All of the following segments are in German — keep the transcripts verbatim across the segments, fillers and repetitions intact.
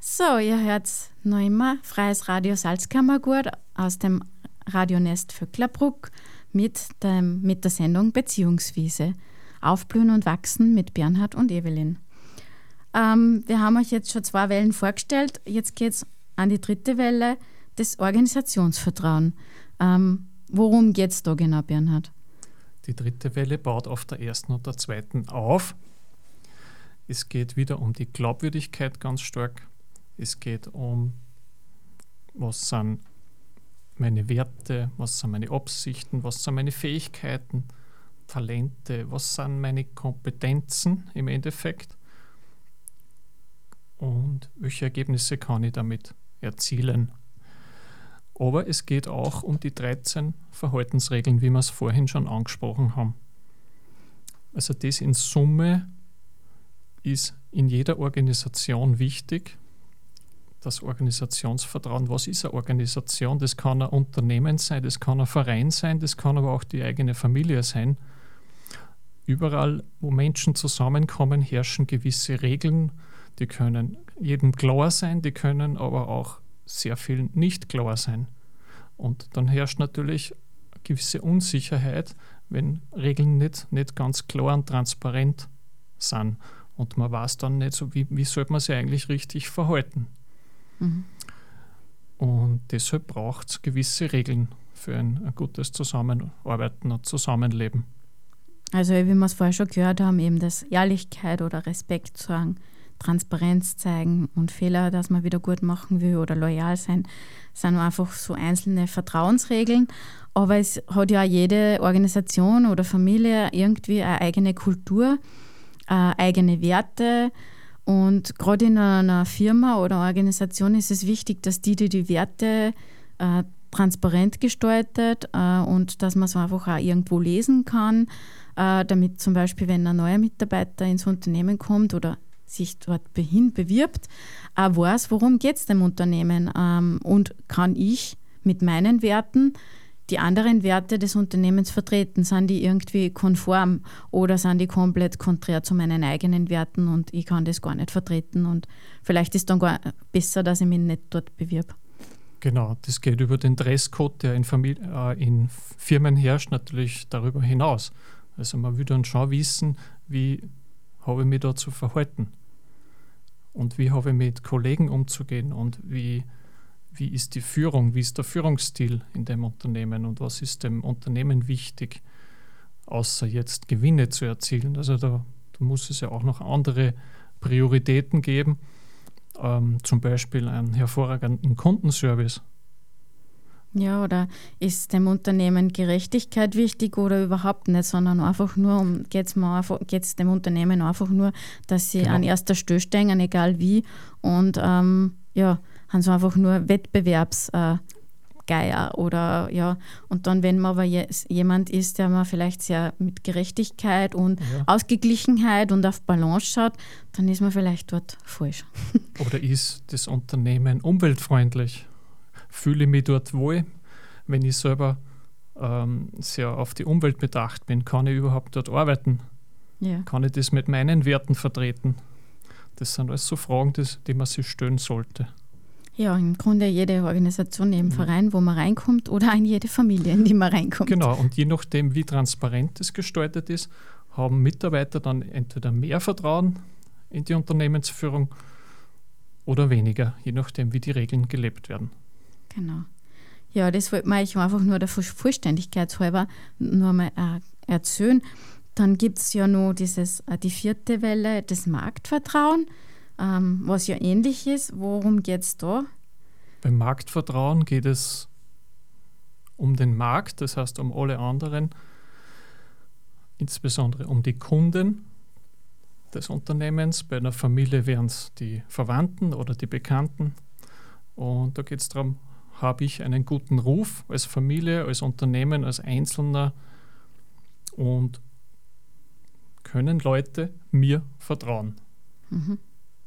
So, ihr hört noch immer Freies Radio Salzkammergut aus dem Radionest Vöcklerbruck mit, dem, mit der Sendung Beziehungswiese. Aufblühen und wachsen mit Bernhard und Evelyn. Ähm, wir haben euch jetzt schon zwei Wellen vorgestellt. Jetzt geht es an die dritte Welle, das Organisationsvertrauen. Ähm, worum geht es da genau, Bernhard? Die dritte Welle baut auf der ersten und der zweiten auf. Es geht wieder um die Glaubwürdigkeit ganz stark. Es geht um, was sind meine Werte, was sind meine Absichten, was sind meine Fähigkeiten, Talente, was sind meine Kompetenzen im Endeffekt und welche Ergebnisse kann ich damit erzielen. Aber es geht auch um die dreizehn Verhaltensregeln, wie wir es vorhin schon angesprochen haben. Also das in Summe ist in jeder Organisation wichtig. Das Organisationsvertrauen, was ist eine Organisation? Das kann ein Unternehmen sein, das kann ein Verein sein, das kann aber auch die eigene Familie sein. Überall, wo Menschen zusammenkommen, herrschen gewisse Regeln, die können jedem klar sein, die können aber auch sehr viel nicht klar sein. Und dann herrscht natürlich eine gewisse Unsicherheit, wenn Regeln nicht, nicht ganz klar und transparent sind. Und man weiß dann nicht so, wie, wie sollte man sich eigentlich richtig verhalten. Mhm. Und deshalb braucht es gewisse Regeln für ein, ein gutes Zusammenarbeiten und Zusammenleben. Also wie wir es vorher schon gehört haben, eben das Ehrlichkeit oder Respekt sagen, Transparenz zeigen und Fehler, dass man wieder gut machen will oder loyal sein, sind einfach so einzelne Vertrauensregeln. Aber es hat ja jede Organisation oder Familie irgendwie eine eigene Kultur, eine eigene Werte. Und gerade in einer Firma oder Organisation ist es wichtig, dass die, die die Werte äh, transparent gestaltet äh, und dass man es einfach auch irgendwo lesen kann, äh, damit zum Beispiel, wenn ein neuer Mitarbeiter ins Unternehmen kommt oder sich dort hin bewirbt, auch weiß, worum geht es dem Unternehmen ähm, und kann ich mit meinen Werten die anderen Werte des Unternehmens vertreten? Sind die irgendwie konform oder sind die komplett konträr zu meinen eigenen Werten und ich kann das gar nicht vertreten und vielleicht ist dann gar besser, dass ich mich nicht dort bewirbe. Genau, das geht über den Dresscode, der in, Familie, äh, in Firmen herrscht, natürlich darüber hinaus. Also man will dann schon wissen, wie habe ich mich da zu verhalten und wie habe ich mit Kollegen umzugehen und wie Wie ist die Führung, wie ist der Führungsstil in dem Unternehmen und was ist dem Unternehmen wichtig, außer jetzt Gewinne zu erzielen. Also da, da muss es ja auch noch andere Prioritäten geben, ähm, zum Beispiel einen hervorragenden Kundenservice. Ja, oder ist dem Unternehmen Gerechtigkeit wichtig oder überhaupt nicht, sondern einfach nur um, geht es dem Unternehmen einfach nur, dass sie genau an erster Stelle stehen, egal wie und ähm, ja, haben so einfach nur Wettbewerbsgeier äh, oder ja, und dann, wenn man aber je, jemand ist, der man vielleicht sehr mit Gerechtigkeit und ja. Ausgeglichenheit und auf Balance schaut, dann ist man vielleicht dort falsch. Oder ist das Unternehmen umweltfreundlich? Fühle ich mich dort wohl, wenn ich selber ähm, sehr auf die Umwelt bedacht bin? Kann ich überhaupt dort arbeiten? Ja. Kann ich das mit meinen Werten vertreten? Das sind alles so Fragen, die, die man sich stellen sollte. Ja, im Grunde jede Organisation, jeden ja. Verein, wo man reinkommt oder in jede Familie, in die man reinkommt. Genau, und je nachdem, wie transparent das gestaltet ist, haben Mitarbeiter dann entweder mehr Vertrauen in die Unternehmensführung oder weniger, je nachdem, wie die Regeln gelebt werden. Genau. Ja, das wollte man euch einfach nur der Vollständigkeit halber nur mal äh, erzählen. Dann gibt es ja noch dieses, äh, die vierte Welle, das Marktvertrauen, ähm, was ja ähnlich ist. Worum geht es da? Beim Marktvertrauen geht es um den Markt, das heißt um alle anderen, insbesondere um die Kunden des Unternehmens. Bei einer Familie wären es die Verwandten oder die Bekannten. Und da geht es darum, habe ich einen guten Ruf als Familie, als Unternehmen, als Einzelner und können Leute mir vertrauen. Mhm.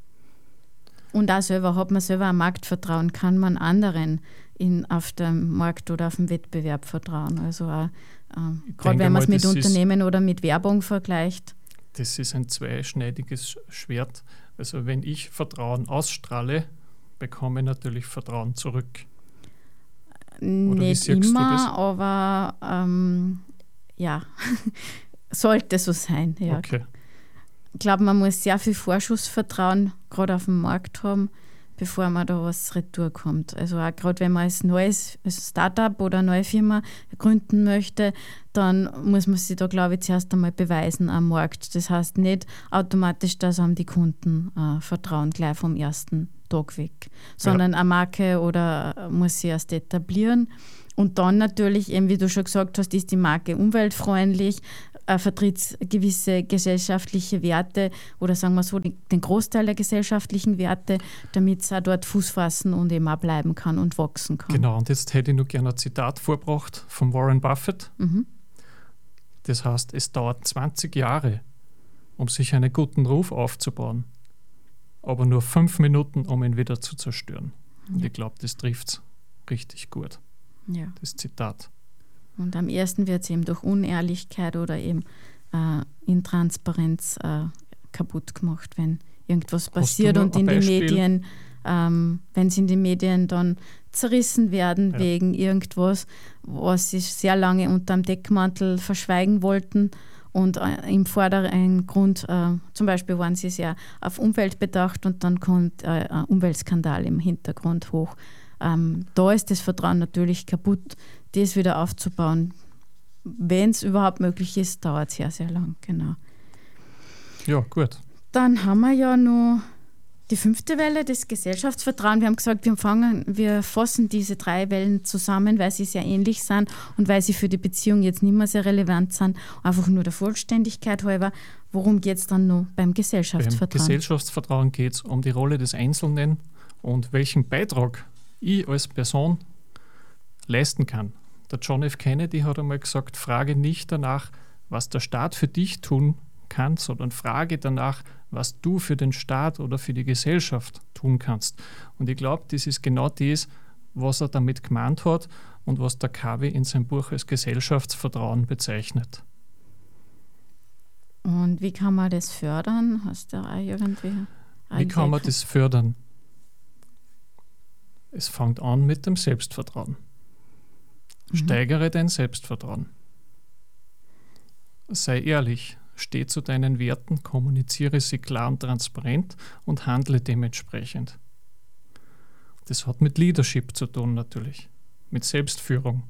Und auch selber, hat man selber ein Marktvertrauen, kann man anderen in, auf dem Markt oder auf dem Wettbewerb vertrauen. Also auch, äh, gerade wenn man es mit Unternehmen ist, oder mit Werbung vergleicht. Das ist ein zweischneidiges Schwert. Also wenn ich Vertrauen ausstrahle, bekomme ich natürlich Vertrauen zurück. Nicht immer, aber ähm, ja, sollte so sein. Ja. Okay. Ich glaube, man muss sehr viel Vorschussvertrauen gerade auf dem Markt haben, bevor man da was retour kommt. Also auch gerade wenn man als neues als Startup oder eine neue Firma gründen möchte, dann muss man sich da, glaube ich, zuerst einmal beweisen am Markt. Das heißt nicht automatisch, dass einem die Kunden äh, vertrauen, gleich vom ersten Tag weg, sondern ja. eine Marke oder muss sie erst etablieren. Und dann natürlich, eben wie du schon gesagt hast, ist die Marke umweltfreundlich, äh, vertritt gewisse gesellschaftliche Werte oder sagen wir so, den Großteil der gesellschaftlichen Werte, damit es auch dort Fuß fassen und eben auch bleiben kann und wachsen kann. Genau, und jetzt hätte ich noch gerne ein Zitat vorgebracht von Warren Buffett. Mhm. Das heißt, es dauert zwanzig Jahre, um sich einen guten Ruf aufzubauen, aber nur fünf Minuten, um ihn wieder zu zerstören. Und ja. ich glaube, das trifft es richtig gut, ja. das Zitat. Und am ersten wird es eben durch Unehrlichkeit oder eben äh, Intransparenz äh, kaputt gemacht, wenn irgendwas passiert und in die Medien, ähm, wenn sie in den Medien dann zerrissen werden ja. wegen irgendwas, was sie sehr lange unter dem Deckmantel verschweigen wollten. Und äh, im Vordergrund, äh, zum Beispiel waren sie sehr auf Umwelt bedacht und dann kommt äh, ein Umweltskandal im Hintergrund hoch. Ähm, da ist das Vertrauen natürlich kaputt, das wieder aufzubauen. Wenn es überhaupt möglich ist, dauert es sehr, sehr lang. Genau. Ja, gut. Dann haben wir ja noch die fünfte Welle, das Gesellschaftsvertrauen. Wir haben gesagt, wir, fangen, wir fassen diese drei Wellen zusammen, weil sie sehr ähnlich sind und weil sie für die Beziehung jetzt nicht mehr sehr relevant sind. Einfach nur der Vollständigkeit halber. Worum geht es dann noch beim Gesellschaftsvertrauen? Beim Gesellschaftsvertrauen geht es um die Rolle des Einzelnen und welchen Beitrag ich als Person leisten kann. Der John F. Kennedy hat einmal gesagt, frage nicht danach, was der Staat für dich tun kann, sondern frage danach, was du für den Staat oder für die Gesellschaft tun kannst. Und ich glaube, das ist genau das, was er damit gemeint hat und was der Covey in seinem Buch als Gesellschaftsvertrauen bezeichnet. Und wie kann man das fördern? Hast du auch irgendwie Wie kann man das fördern? Es fängt an mit dem Selbstvertrauen. Mhm. Steigere dein Selbstvertrauen. Sei ehrlich, steh zu deinen Werten, kommuniziere sie klar und transparent und handle dementsprechend. Das hat mit Leadership zu tun natürlich, mit Selbstführung.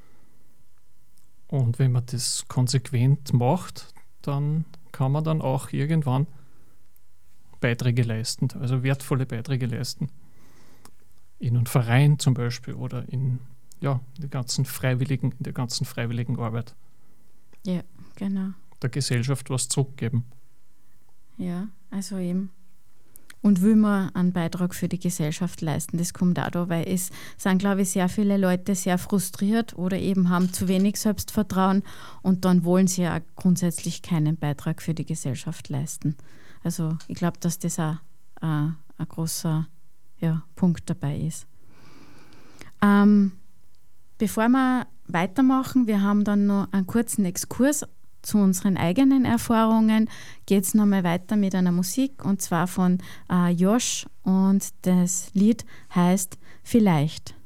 Und wenn man das konsequent macht, dann kann man dann auch irgendwann Beiträge leisten, also wertvolle Beiträge leisten. In einem Verein zum Beispiel oder in, ja, der ganzen freiwilligen, in der ganzen freiwilligen Arbeit. Ja, genau. Der Gesellschaft was zurückgeben. Ja, also eben. Und will man einen Beitrag für die Gesellschaft leisten, das kommt auch da, weil es sind, glaube ich, sehr viele Leute sehr frustriert oder eben haben zu wenig Selbstvertrauen und dann wollen sie ja grundsätzlich keinen Beitrag für die Gesellschaft leisten. Also ich glaube, dass das auch äh, ein großer ja, Punkt dabei ist. Ähm, bevor wir weitermachen, wir haben dann noch einen kurzen Exkurs zu unseren eigenen Erfahrungen, geht es nochmal weiter mit einer Musik und zwar von äh, Josh und das Lied heißt Vielleicht.